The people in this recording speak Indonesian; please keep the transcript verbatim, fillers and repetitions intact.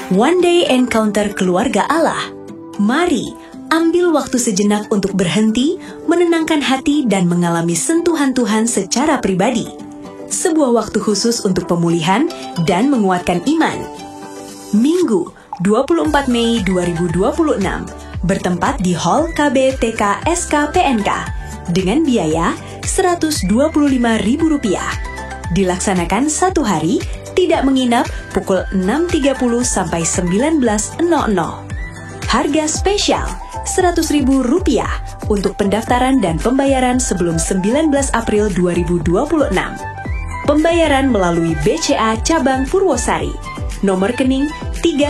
One Day Encounter Keluarga Allah. Mari ambil waktu sejenak untuk berhenti, menenangkan hati dan mengalami sentuhan Tuhan secara pribadi. Sebuah waktu khusus untuk pemulihan dan menguatkan iman. Minggu, dua puluh empat Mei dua ribu dua puluh enam, bertempat di Hall K B T K S K P N K dengan biaya seratus dua puluh lima ribu rupiah. Dilaksanakan satu hari, tidak menginap, pukul enam tiga puluh sampai sembilan belas nol nol. Harga spesial seratus ribu rupiah untuk pendaftaran dan pembayaran sebelum sembilan belas April dua ribu dua puluh enam. Pembayaran melalui B C A Cabang Purwosari. Nomor rekening tiga